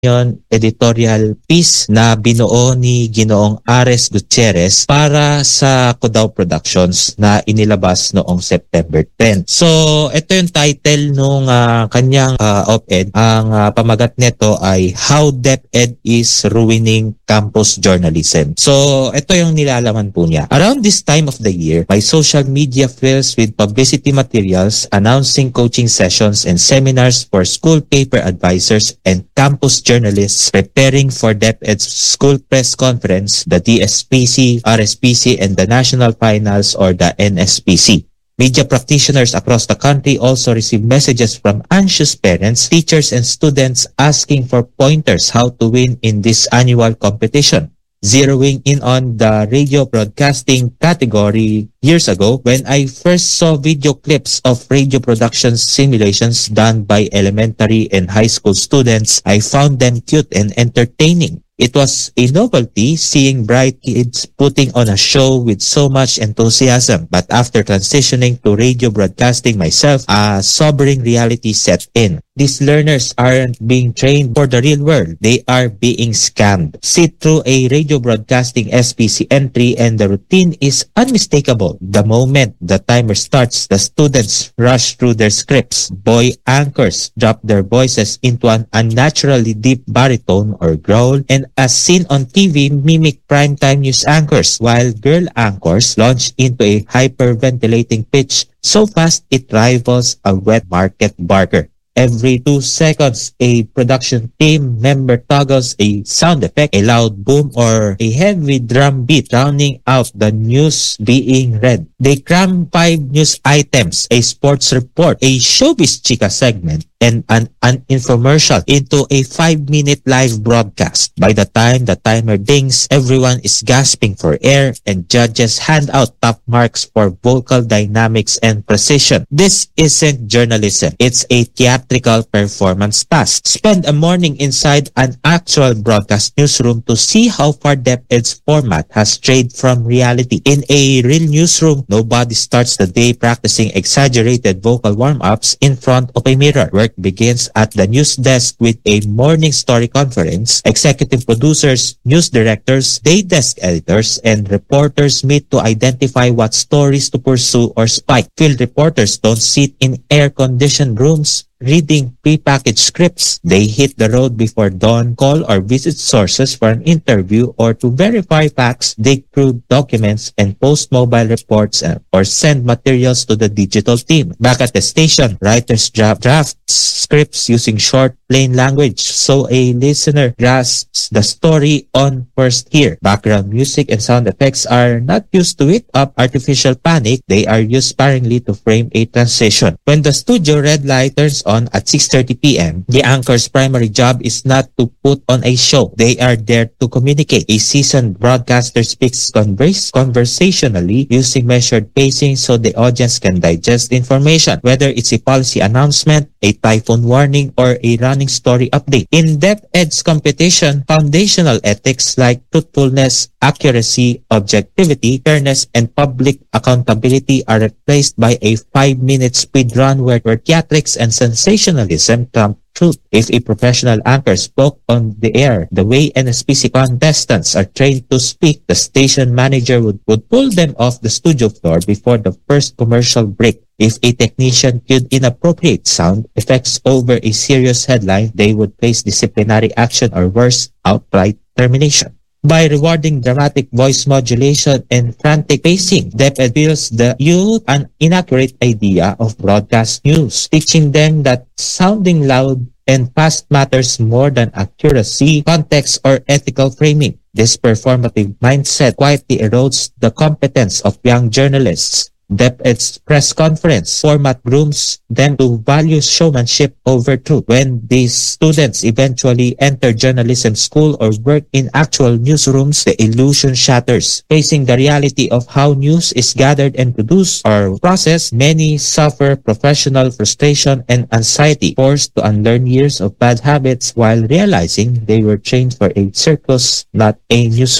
opinion editorial piece na binuo ni Ginoong Ares Gutierrez para sa Cudao Productions na inilabas noong September 10. So, ito yung title nung kanyang op-ed. Ang pamagat nito ay How DepEd is Ruining Campus Journalism. So, ito yung nilalaman po niya. Around this time of the year, my social media fills with publicity materials announcing coaching sessions and seminars for school paper advisors and campus journalists preparing for DepEd's school press conference, the DSPC, RSPC, and the National Finals or the NSPC. Media practitioners across the country also receive messages from anxious parents, teachers, and students asking for pointers how to win in this annual competition. Zeroing in on the radio broadcasting category years ago, when I first saw video clips of radio production simulations done by elementary and high school students, I found them cute and entertaining. It was a novelty seeing bright kids putting on a show with so much enthusiasm. But after transitioning to radio broadcasting myself, a sobering reality set in. These learners aren't being trained for the real world. They are being scammed. Sit through a radio broadcasting SPC entry and the routine is unmistakable. The moment the timer starts, the students rush through their scripts. Boy anchors drop their voices into an unnaturally deep baritone or growl, and as seen on TV, mimic primetime news anchors, while girl anchors launch into a hyperventilating pitch so fast it rivals a wet market barker. Every 2 seconds, a production team member toggles a sound effect, a loud boom, or a heavy drum beat, drowning out the news being read. They cram 5 news items, a sports report, a showbiz chica segment, and an infomercial into a 5-minute live broadcast. By the time the timer dings, everyone is gasping for air and judges hand out top marks for vocal dynamics and precision. This isn't journalism. It's a theatrical performance task. Spend a morning inside an actual broadcast newsroom to see how far DepEd's format has strayed from reality. In a real newsroom, nobody starts the day practicing exaggerated vocal warm-ups in front of a mirror. Work begins at the news desk with a morning story conference. Executive producers, news directors, day desk editors, and reporters meet to identify what stories to pursue or spike. Field reporters don't sit in air-conditioned rooms reading prepackaged scripts. They hit the road before dawn, call or visit sources for an interview or to verify facts, dig through documents, and post mobile reports or send materials to the digital team. Back at the station, writers draft scripts using short, plain language so a listener grasps the story on first hear. Background music and sound effects are not used to it up artificial panic. They are used sparingly to frame a transition. When the studio red light turns on at 6:30 p.m., the anchor's primary job is not to put on a show. They are there to communicate. A seasoned broadcaster speaks conversationally using measured pacing so the audience can digest information, whether it's a policy announcement, a typhoon warning, or a running story update. In DepEd's competition, foundational ethics like truthfulness, accuracy, objectivity, fairness, and public accountability are replaced by a 5-minute speed run where theatrics and sensationalism trump truth. If a professional anchor spoke on the air the way NSPC contestants are trained to speak, the station manager would pull them off the studio floor before the first commercial break. If a technician cued inappropriate sound effects over a serious headline, they would face disciplinary action or worse, outright termination. By rewarding dramatic voice modulation and frantic pacing, DepEd gives the youth an inaccurate idea of broadcast news, teaching them that sounding loud and fast matters more than accuracy, context, or ethical framing. This performative mindset quietly erodes the competence of young journalists. DepEd's press conference format grooms them to value showmanship over truth. When these students eventually enter journalism school or work in actual newsrooms, the illusion shatters. Facing the reality of how news is gathered and produced or processed, many suffer professional frustration and anxiety, forced to unlearn years of bad habits while realizing they were trained for a circus, not a newsroom.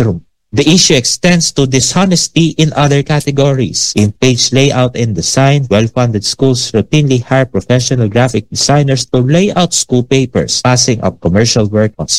The issue extends to dishonesty in other categories. In page layout and design, well-funded schools routinely hire professional graphic designers to lay out school papers, passing up commercial work on